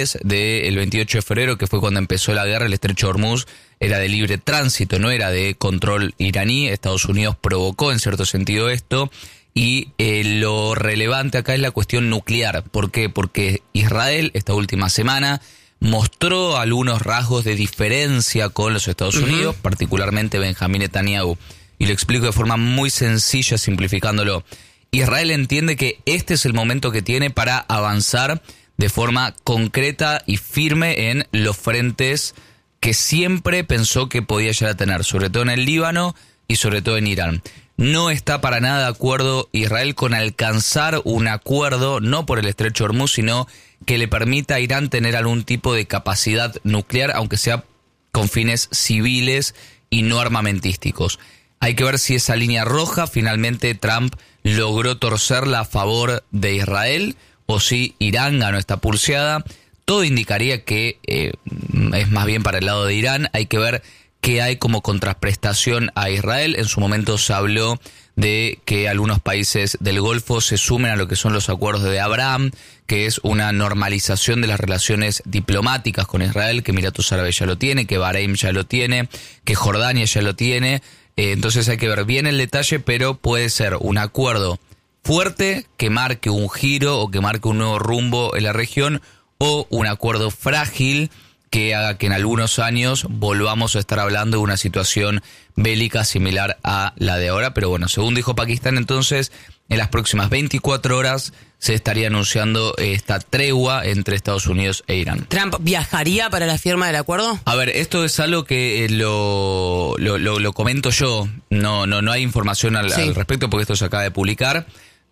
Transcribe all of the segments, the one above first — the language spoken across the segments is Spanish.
del 28 de febrero, que fue cuando empezó la guerra, el estrecho de Hormuz era de libre tránsito, no era de control iraní. Estados Unidos provocó en cierto sentido esto, y lo relevante acá es la cuestión nuclear. ¿Por qué? Porque Israel esta última semana mostró algunos rasgos de diferencia con los Estados Unidos, particularmente Benjamín Netanyahu. Y lo explico de forma muy sencilla, simplificándolo. Israel entiende que este es el momento que tiene para avanzar de forma concreta y firme en los frentes que siempre pensó que podía llegar a tener, sobre todo en el Líbano y sobre todo en Irán. No está para nada de acuerdo Israel con alcanzar un acuerdo, no por el estrecho de Hormuz, sino que le permita a Irán tener algún tipo de capacidad nuclear, aunque sea con fines civiles y no armamentísticos. Hay que ver si esa línea roja finalmente Trump logró torcerla a favor de Israel, o si Irán ganó esta pulseada. Todo indicaría que es más bien para el lado de Irán. Hay que ver qué hay como contraprestación a Israel. En su momento se habló de que algunos países del Golfo se sumen a lo que son los acuerdos de Abraham, que es una normalización de las relaciones diplomáticas con Israel, que Emiratos Árabes ya lo tiene, que Bahrein ya lo tiene, que Jordania ya lo tiene. Entonces hay que ver bien el detalle, pero puede ser un acuerdo fuerte que marque un giro o que marque un nuevo rumbo en la región, o un acuerdo frágil que haga que en algunos años volvamos a estar hablando de una situación bélica similar a la de ahora. Pero bueno, según dijo Pakistán, entonces, en las próximas 24 horas se estaría anunciando esta tregua entre Estados Unidos e Irán. ¿Trump viajaría para la firma del acuerdo? A ver, esto es algo que lo comento yo. No hay información al respecto, porque esto se acaba de publicar.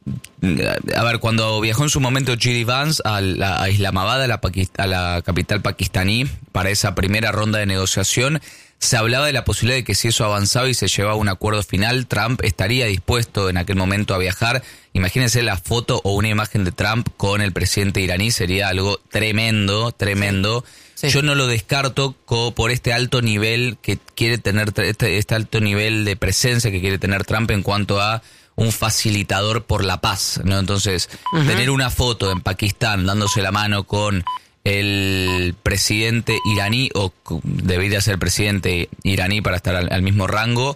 A ver, cuando viajó en su momento J.D. Vance a Islamabad, a la capital pakistaní, para esa primera ronda de negociación, se hablaba de la posibilidad de que si eso avanzaba y se llevaba a un acuerdo final, Trump estaría dispuesto en aquel momento a viajar. Imagínense la foto o una imagen de Trump con el presidente iraní, sería algo tremendo. Sí. Yo no lo descarto por este alto nivel que quiere tener, este alto nivel de presencia que quiere tener Trump en cuanto a un facilitador por la paz, ¿no? Entonces, tener una foto en Pakistán dándose la mano con el presidente iraní, o debería ser el presidente iraní para estar al mismo rango,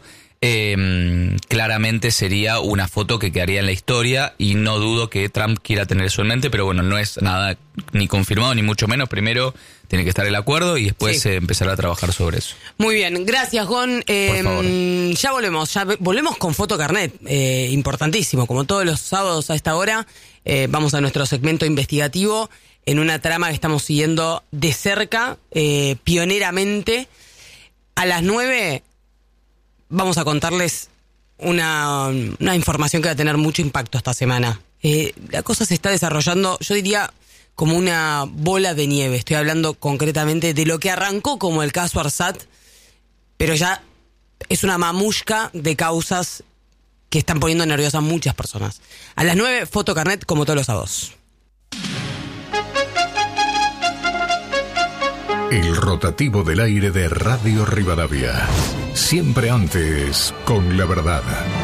claramente sería una foto que quedaría en la historia, y no dudo que Trump quiera tener eso en mente, pero bueno, no es nada ni confirmado ni mucho menos. Primero tiene que estar el acuerdo y después se empezará a trabajar sobre eso. Muy bien, gracias, Gon. Por favor. Ya volvemos con Foto Carnet, importantísimo, como todos los sábados a esta hora. Vamos a nuestro segmento investigativo en una trama que estamos siguiendo de cerca, pioneramente. A las 9 vamos a contarles una información que va a tener mucho impacto esta semana. La cosa se está desarrollando, yo diría, como una bola de nieve. Estoy hablando concretamente de lo que arrancó como el caso Arsat, pero ya es una mamushka de causas que están poniendo nerviosas a muchas personas. A las 9, Foto Carnet, como todos los sábados. El rotativo del aire de Radio Rivadavia. Siempre antes, con la verdad.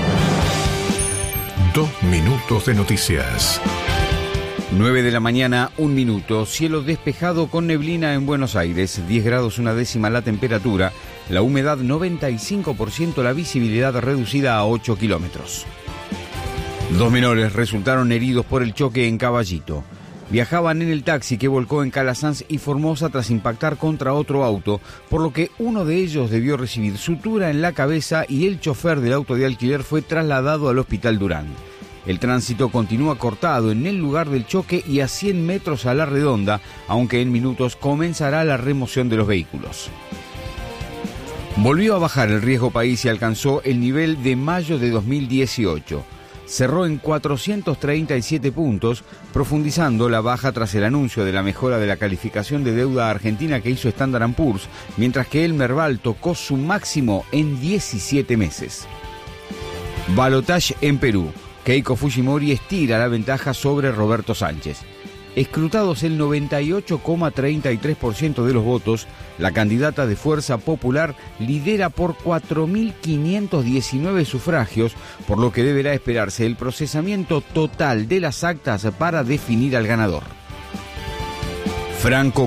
2 minutos de noticias. 9 de la mañana, 1 minuto. Cielo despejado con neblina en Buenos Aires. 10 grados 1/10 la temperatura. La humedad 95%, la visibilidad reducida a 8 kilómetros. 2 menores resultaron heridos por el choque en Caballito. Viajaban en el taxi que volcó en Calasanz y Formosa tras impactar contra otro auto, por lo que uno de ellos debió recibir sutura en la cabeza y el chofer del auto de alquiler fue trasladado al Hospital Durán. El tránsito continúa cortado en el lugar del choque y a 100 metros a la redonda, aunque en minutos comenzará la remoción de los vehículos. Volvió a bajar el riesgo país y alcanzó el nivel de mayo de 2018. Cerró en 437 puntos, profundizando la baja tras el anuncio de la mejora de la calificación de deuda argentina que hizo Standard & Poor's, mientras que el Merval tocó su máximo en 17 meses. Balotaje en Perú. Keiko Fujimori estira la ventaja sobre Roberto Sánchez. Escrutados el 98,33% de los votos, la candidata de Fuerza Popular lidera por 4.519 sufragios, por lo que deberá esperarse el procesamiento total de las actas para definir al ganador. Franco